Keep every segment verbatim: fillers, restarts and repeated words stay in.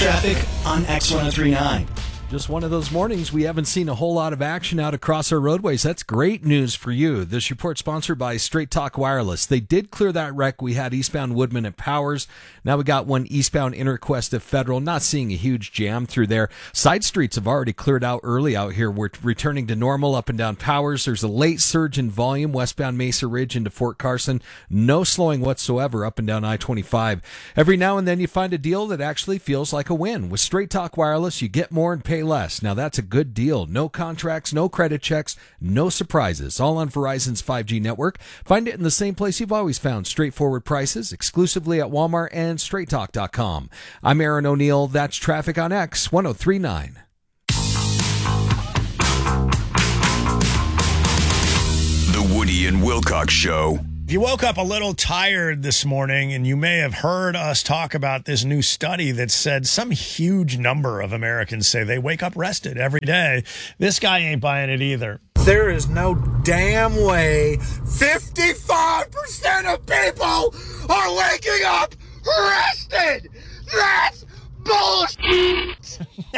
Traffic on X ten thirty-nine. Just one of those mornings we haven't seen a whole lot of action out across our roadways. That's great news for you. This report sponsored by Straight Talk Wireless. They did clear that wreck we had eastbound Woodman at Powers. Now we got one eastbound Interquest at Federal. Not seeing a huge jam through there. Side streets have already cleared out early out here. We're returning to normal up and down Powers. There's a late surge in volume westbound Mesa Ridge into Fort Carson. No slowing whatsoever up and down I twenty-five. Every now and then you find a deal that actually feels like a win. With Straight Talk Wireless, you get more and pay less. Now that's a good deal. No contracts, no credit checks, no surprises. All on Verizon's five G network. Find it in the same place you've always found. Straightforward prices, exclusively at Walmart and straight talk dot com. I'm Aaron O'Neill. That's Traffic on X ten thirty-nine. The Woody and Wilcox Show. If you woke up a little tired this morning, and you may have heard us talk about this new study that said some huge number of Americans say they wake up rested every day. This guy ain't buying it either. There is no damn way fifty-five percent of people are waking up rested. That's bullshit.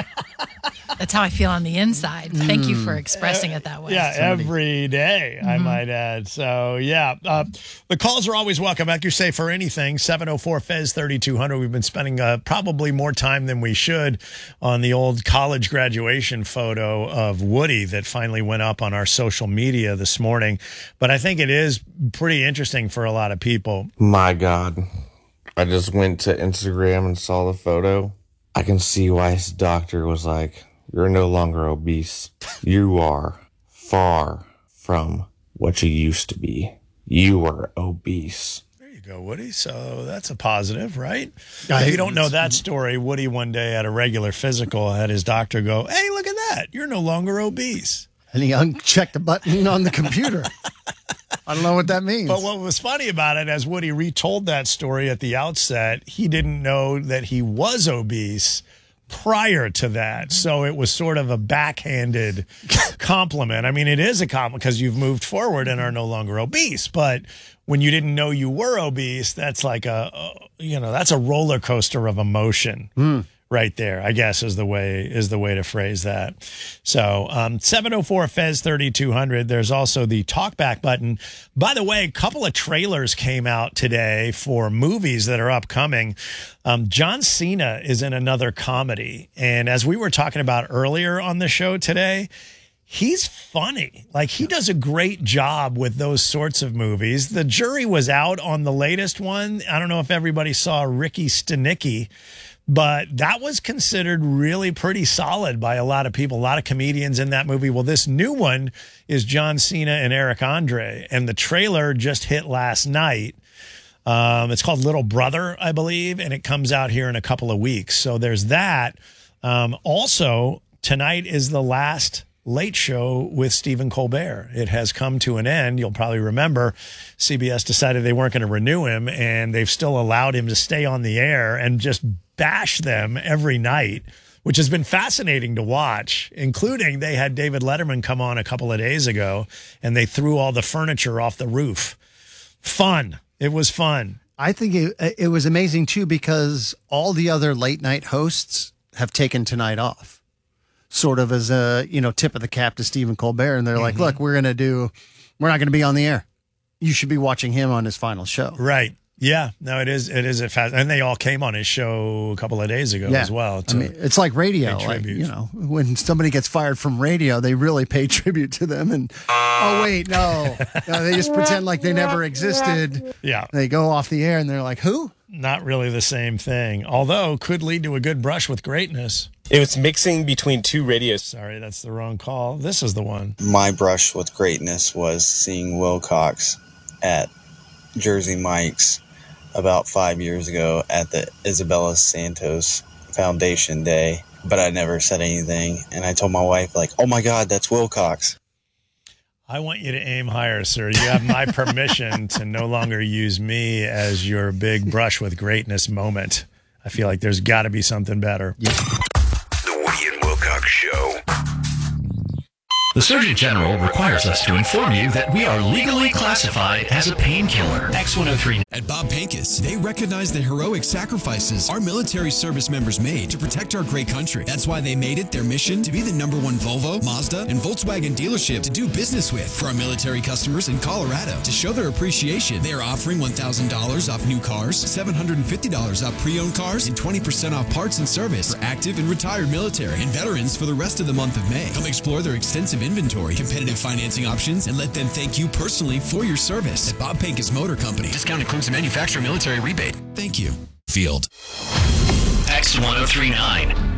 That's how I feel on the inside. Thank you for expressing it that way. Yeah, every day, I Mhm. might add. So, yeah, uh, the calls are always welcome. Like you say, for anything, seven oh four F E Z thirty-two hundred. We've been spending uh, probably more time than we should on the old college graduation photo of Woody that finally went up on our social media this morning. But I think it is pretty interesting for a lot of people. My God. I just went to Instagram and saw the photo. I can see why his doctor was like, you're no longer obese. You are far from what you used to be. You were obese. There you go, Woody. So that's a positive, right? If you don't know that story, Woody one day at a regular physical had his doctor go, hey, look at that. You're no longer obese. And he unchecked a button on the computer. I don't know what that means. But what was funny about it, as Woody retold that story at the outset, he didn't know that he was obese prior to that. So it was sort of a backhanded compliment. I mean, it is a compliment because you've moved forward and are no longer obese. But when you didn't know you were obese, that's like a, a you know, that's a roller coaster of emotion. Mm. Right there, I guess, is the way is the way to phrase that. So um, seven oh four F E Z thirty-two hundred. There's also the talkback button. By the way, a couple of trailers came out today for movies that are upcoming. Um, John Cena is in another comedy. And as we were talking about earlier on the show today, he's funny. Like, he does a great job with those sorts of movies. The jury was out on the latest one. I don't know if everybody saw Ricky Stenicki, but that was considered really pretty solid by a lot of people, a lot of comedians in that movie. Well, this new one is John Cena and Eric Andre, and the trailer just hit last night. Um, it's called Little Brother, I believe, and it comes out here in a couple of weeks. So there's that. Um, also, tonight is the last Late Show with Stephen Colbert. It has come to an end. You'll probably remember C B S decided they weren't going to renew him, and they've still allowed him to stay on the air and just bash them every night, which has been fascinating to watch, including they had David Letterman come on a couple of days ago, and they threw all the furniture off the roof. Fun. It was fun. I think it, it was amazing, too, because all the other late night hosts have taken tonight off, sort of as a, you know, tip of the cap to Stephen Colbert. And they're like, mm-hmm. look, we're going to do, we're not going to be on the air. You should be watching him on his final show. Right. Yeah, no, it is. It is a fast, and they all came on his show a couple of days ago yeah. as well. I mean, it's like radio. Like, you know, when somebody gets fired from radio, they really pay tribute to them. And oh wait, no, no they just pretend like they never existed. Yeah, they go off the air and they're like, who? Not really the same thing. Although could lead to a good brush with greatness. It was mixing between two radios. Sorry, that's the wrong call. This is the one. My brush with greatness was seeing Wilcox at Jersey Mike's about five years ago at the Isabella Santos Foundation Day, but I never said anything. And I told my wife, like, oh my God, that's Wilcox. I want you to aim higher, sir. You have my permission to no longer use me as your big brush with greatness moment. I feel like there's got to be something better. The Woody and Wilcox Show. The Surgeon General requires us to inform you that we are legally classified as a painkiller. X one oh three. At Bob Pincus, they recognize the heroic sacrifices our military service members made to protect our great country. That's why they made it their mission to be the number one Volvo, Mazda, and Volkswagen dealership to do business with. For our military customers in Colorado, to show their appreciation, they are offering one thousand dollars off new cars, seven hundred fifty dollars off pre-owned cars, and twenty percent off parts and service for active and retired military and veterans for the rest of the month of May. Come explore their extensive inventory, competitive financing options, and let them thank you personally for your service at Bob Pincus Motor Company. Discount includes a manufacturer military rebate. Thank you. Field. X one oh three nine.